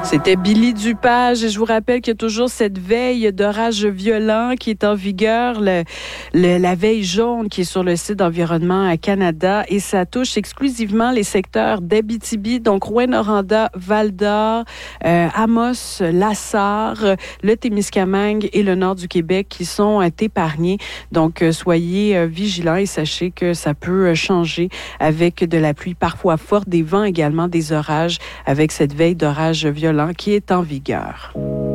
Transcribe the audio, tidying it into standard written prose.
C'était Billy Dupage et je vous rappelle qu'il y a toujours cette veille d'orage violent qui est en vigueur, la veille jaune qui est sur le site d'Environnement à Canada et ça touche exclusivement les secteurs d'Abitibi, donc Rouyn-Noranda, Val-d'Or, Amos, Lassar, le Témiscamingue et le nord du Québec qui sont épargnés. Donc, soyez vigilants et sachez que ça peut changer avec de la pluie parfois forte, des vents également, des orages avec cette veille d'orage violent qui est en vigueur.